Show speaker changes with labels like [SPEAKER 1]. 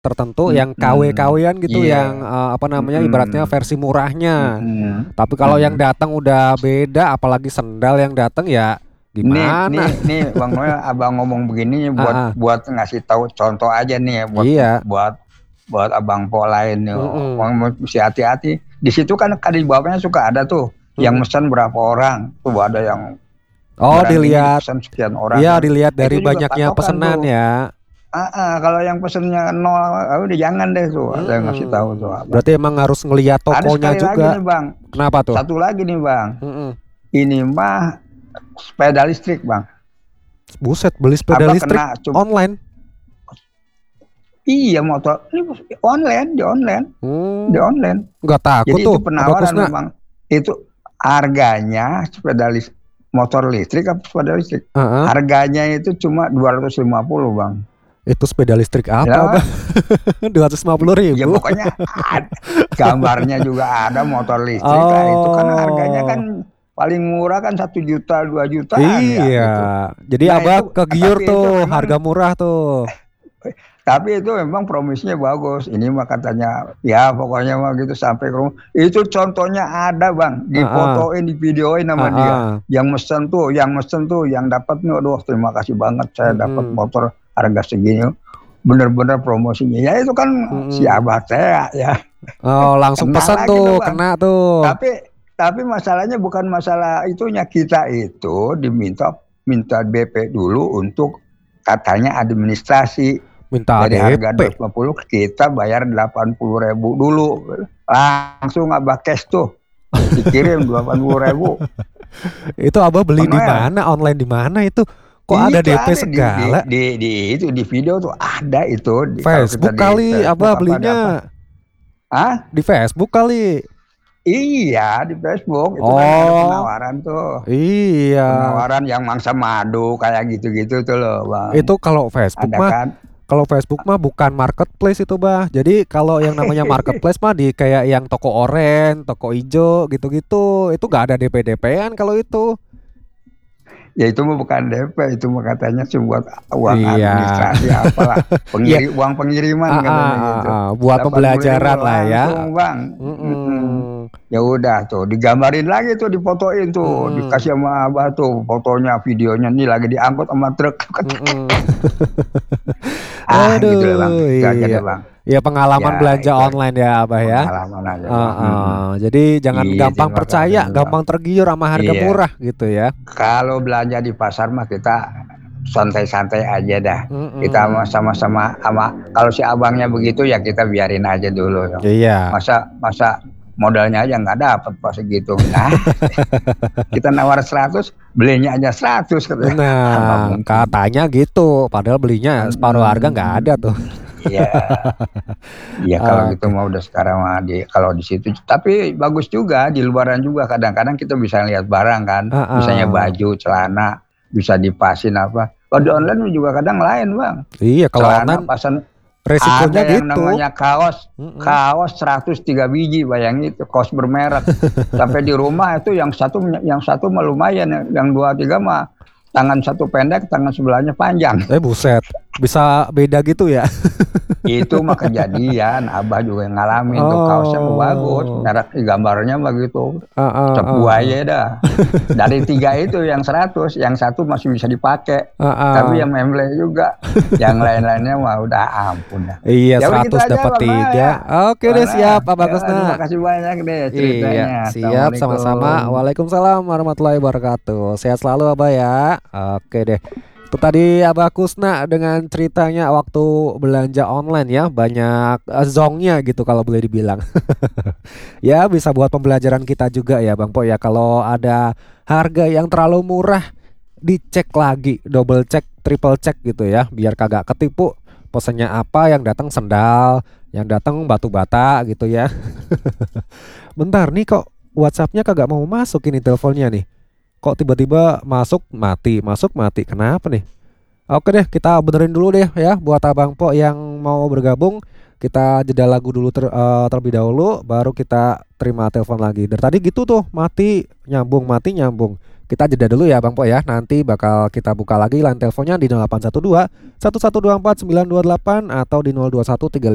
[SPEAKER 1] tertentu yang KW-KW-an gitu
[SPEAKER 2] Iya.
[SPEAKER 1] yang apa namanya ibaratnya
[SPEAKER 2] Mm-mm.
[SPEAKER 1] versi murahnya.
[SPEAKER 2] Mm-mm.
[SPEAKER 1] Tapi kalau yang
[SPEAKER 2] Mm.
[SPEAKER 1] datang udah beda, apalagi sendal yang datang ya gimana?
[SPEAKER 2] Nih Bang Noel, abang ngomong begini buat
[SPEAKER 1] Ah, ah,
[SPEAKER 2] ngasih tahu contoh aja nih ya,
[SPEAKER 1] iya.
[SPEAKER 2] buat abang po lain nih.
[SPEAKER 1] Mm-mm.
[SPEAKER 2] Orang mesti hati-hati. Di situ kan di bawahnya suka ada tuh yang
[SPEAKER 1] Mm-mm.
[SPEAKER 2] mesen berapa orang. Tuh ada yang
[SPEAKER 1] Oh,
[SPEAKER 2] barang ini
[SPEAKER 1] dilihat.
[SPEAKER 2] dipesan sekian orang
[SPEAKER 1] Iya,
[SPEAKER 2] kan.
[SPEAKER 1] dilihat
[SPEAKER 2] Itu
[SPEAKER 1] dari
[SPEAKER 2] juga
[SPEAKER 1] banyaknya
[SPEAKER 2] patokan
[SPEAKER 1] pesanan
[SPEAKER 2] tuh.
[SPEAKER 1] ya.
[SPEAKER 2] Kalau yang pesennya nol, udah jangan deh tuh. Saya ngasih tahu tuh abang.
[SPEAKER 1] Berarti emang harus ngelihat
[SPEAKER 2] Ada
[SPEAKER 1] tokonya
[SPEAKER 2] sekali lagi
[SPEAKER 1] juga.
[SPEAKER 2] nih bang.
[SPEAKER 1] Kenapa tuh?
[SPEAKER 2] Satu lagi nih bang.
[SPEAKER 1] Mm-mm.
[SPEAKER 2] Ini mah sepeda listrik bang.
[SPEAKER 1] Buset, beli sepeda
[SPEAKER 2] Abang
[SPEAKER 1] listrik
[SPEAKER 2] kena
[SPEAKER 1] online.
[SPEAKER 2] Iya motor ini di
[SPEAKER 1] Hmm,
[SPEAKER 2] online.
[SPEAKER 1] nggak takut
[SPEAKER 2] Jadi itu
[SPEAKER 1] tuh, Abah
[SPEAKER 2] penawaran
[SPEAKER 1] Kusna.
[SPEAKER 2] memang. Itu harganya motor listrik apa sepeda listrik?
[SPEAKER 1] Heeh.
[SPEAKER 2] Harganya itu cuma 250 bang.
[SPEAKER 1] Itu sepeda listrik apa, Abah?
[SPEAKER 2] Ya,
[SPEAKER 1] 250
[SPEAKER 2] ya
[SPEAKER 1] ribu.
[SPEAKER 2] pokoknya gambarnya juga ada motor listrik lah. Itu kan harganya
[SPEAKER 1] Oh,
[SPEAKER 2] kan paling murah kan 1 juta 2 jutaan ya
[SPEAKER 1] iya.
[SPEAKER 2] gitu.
[SPEAKER 1] Jadi
[SPEAKER 2] Nah
[SPEAKER 1] Abah
[SPEAKER 2] itu
[SPEAKER 1] kegiur tuh, harga
[SPEAKER 2] memang
[SPEAKER 1] murah tuh.
[SPEAKER 2] tapi itu memang promisinya bagus. Ini mah katanya ya pokoknya mah gitu sampai ke rumah. Itu contohnya ada bang,
[SPEAKER 1] Heeh,
[SPEAKER 2] difotoin, divideoin sama dia.
[SPEAKER 1] heeh.
[SPEAKER 2] Yang mesen tuh, yang dapat nih, aduh terima kasih banget saya dapat
[SPEAKER 1] Mm-mm,
[SPEAKER 2] motor harga segini. Bener-bener promosinya. Ya itu kan si
[SPEAKER 1] mm-mm.
[SPEAKER 2] abah saya ya.
[SPEAKER 1] Oh, langsung
[SPEAKER 2] Kena
[SPEAKER 1] pesan
[SPEAKER 2] lagi tuh
[SPEAKER 1] tuh,
[SPEAKER 2] bang.
[SPEAKER 1] kena tuh.
[SPEAKER 2] Tapi masalahnya bukan masalah itunya, kita itu minta BP dulu untuk katanya administrasi.
[SPEAKER 1] Minta
[SPEAKER 2] Dari harga
[SPEAKER 1] DP.
[SPEAKER 2] 250 kita bayar 80.000 dulu. Langsung abah cash tuh. Dikirim 80.000.
[SPEAKER 1] Itu Abah beli
[SPEAKER 2] Bang
[SPEAKER 1] di
[SPEAKER 2] Noel.
[SPEAKER 1] mana? Online di mana itu? Kok ada
[SPEAKER 2] Itu
[SPEAKER 1] DP
[SPEAKER 2] ada
[SPEAKER 1] segala?
[SPEAKER 2] itu di video tuh ada itu kalau kita
[SPEAKER 1] Facebook
[SPEAKER 2] di
[SPEAKER 1] kali
[SPEAKER 2] Facebook
[SPEAKER 1] Abah
[SPEAKER 2] apa ada apa.
[SPEAKER 1] belinya.
[SPEAKER 2] Ah?
[SPEAKER 1] Di Facebook kali.
[SPEAKER 2] Iya di Facebook itu kan ada
[SPEAKER 1] Oh,
[SPEAKER 2] penawaran tuh.
[SPEAKER 1] iya.
[SPEAKER 2] Penawaran yang mangsa madu kayak gitu-gitu tuh loh, Bang.
[SPEAKER 1] Itu
[SPEAKER 2] Ada kan?
[SPEAKER 1] kalau Facebook mah bukan marketplace itu, Bah. Jadi kalau yang namanya marketplace mah di kayak yang toko oren, toko ijo gitu-gitu. Itu gak ada DP-DP-an kalau itu.
[SPEAKER 2] Ya itu mah bukan DP, itu mah katanya sih buat uang
[SPEAKER 1] Iya.
[SPEAKER 2] administrasi apalah,
[SPEAKER 1] Iya,
[SPEAKER 2] uang pengiriman katanya gitu.
[SPEAKER 1] buat
[SPEAKER 2] 80.000
[SPEAKER 1] pembelajaran lah ya.
[SPEAKER 2] langsung bang.
[SPEAKER 1] Mm-mm.
[SPEAKER 2] Ya udah tuh digambarin lagi tuh, difotoin tuh,
[SPEAKER 1] Mm-mm.
[SPEAKER 2] dikasih sama abah tuh fotonya, videonya, nih lagi diangkut sama truk.
[SPEAKER 1] Mm-mm.
[SPEAKER 2] Gitu lah bang,
[SPEAKER 1] Aduh,
[SPEAKER 2] itu aja
[SPEAKER 1] iya.
[SPEAKER 2] deh bang.
[SPEAKER 1] Ya pengalaman
[SPEAKER 2] Ya
[SPEAKER 1] belanja
[SPEAKER 2] itu aja
[SPEAKER 1] online ya, Abah ya.
[SPEAKER 2] pengalaman aja bang.
[SPEAKER 1] Jadi jangan
[SPEAKER 2] Iya
[SPEAKER 1] gampang
[SPEAKER 2] terima kasih
[SPEAKER 1] percaya,
[SPEAKER 2] nih bang.
[SPEAKER 1] gampang tergiur sama harga
[SPEAKER 2] Iya,
[SPEAKER 1] murah gitu ya.
[SPEAKER 2] kalau belanja di pasar mah kita santai-santai aja dah. Kita
[SPEAKER 1] Mm-mm.
[SPEAKER 2] sama-sama kalau si abangnya begitu ya kita biarin aja dulu.
[SPEAKER 1] Iya.
[SPEAKER 2] Masa masa modalnya aja nggak dapet pas segitu. Nah, kita nawar 100, belinya aja 100 katanya. Nggak
[SPEAKER 1] Nah,
[SPEAKER 2] mungkin.
[SPEAKER 1] katanya gitu. Padahal belinya separuh harga nggak ada tuh.
[SPEAKER 2] Iya, iya kalau gitu
[SPEAKER 1] Oke.
[SPEAKER 2] mau udah sekarang mah kalau di situ. Tapi bagus juga di luaran juga, kadang-kadang kita bisa lihat barang kan, misalnya
[SPEAKER 1] Heeh.
[SPEAKER 2] baju, celana bisa dipasin apa. Kalau di
[SPEAKER 1] Mm-mm.
[SPEAKER 2] online juga kadang lain bang.
[SPEAKER 1] Iya, kalau
[SPEAKER 2] Celana
[SPEAKER 1] online
[SPEAKER 2] pasan
[SPEAKER 1] resikonya
[SPEAKER 2] ada yang
[SPEAKER 1] gitu.
[SPEAKER 2] namanya kaos
[SPEAKER 1] Mm-mm.
[SPEAKER 2] kaos 103 biji, bayangin itu kaos bermerek. Sampai di rumah itu yang satu mah lumayan, yang dua tiga mah tangan satu pendek, tangan sebelahnya panjang.
[SPEAKER 1] Buset, bisa beda gitu ya.
[SPEAKER 2] Itu mah kejadian, abah juga yang ngalamin tuh, kaosnya mah bagus,
[SPEAKER 1] Oh.
[SPEAKER 2] merek gambarnya begitu,
[SPEAKER 1] Heeh,
[SPEAKER 2] cepu
[SPEAKER 1] heeh.
[SPEAKER 2] aja dah. Dari tiga itu yang 100, yang satu masih bisa dipakai, tapi
[SPEAKER 1] Heeh.
[SPEAKER 2] yang memble juga, yang lain-lainnya mah udah ampun dah.
[SPEAKER 1] Iya,
[SPEAKER 2] Ya udah gitu
[SPEAKER 1] 100
[SPEAKER 2] aja
[SPEAKER 1] dapat
[SPEAKER 2] bang Noel
[SPEAKER 1] 3.
[SPEAKER 2] ya.
[SPEAKER 1] Oke
[SPEAKER 2] Bang
[SPEAKER 1] deh,
[SPEAKER 2] Noel,
[SPEAKER 1] siap, Pak
[SPEAKER 2] ya terima
[SPEAKER 1] Bagusna.
[SPEAKER 2] kasih banyak deh
[SPEAKER 1] Iya,
[SPEAKER 2] ceritanya.
[SPEAKER 1] siap, sama-sama.
[SPEAKER 2] Assalamualaikum.
[SPEAKER 1] Waalaikumsalam warahmatullahi wabarakatuh. Sehat selalu, Abah ya. Oke deh. Itu tadi Abah Kusna dengan ceritanya waktu belanja online ya, banyak zongnya gitu kalau boleh dibilang. Ya, bisa buat pembelajaran kita juga ya, Bang Po ya. Kalau ada harga yang terlalu murah, dicek lagi, double check, triple check gitu ya, biar kagak ketipu. Pesennya apa, yang datang sendal, yang datang batu bata gitu ya. Bentar nih, kok WhatsAppnya kagak mau masuk ini teleponnya nih. Kok tiba-tiba masuk mati. Kenapa nih? Oke deh, kita benerin dulu deh ya buat Abang Po yang mau bergabung. Kita jeda lagu dulu terlebih dahulu, baru kita terima telepon lagi. Dari tadi gitu tuh, mati nyambung. Kita jeda dulu ya Bang Po ya. Nanti bakal kita buka lagi line teleponnya di 0812 1124 928 atau di 021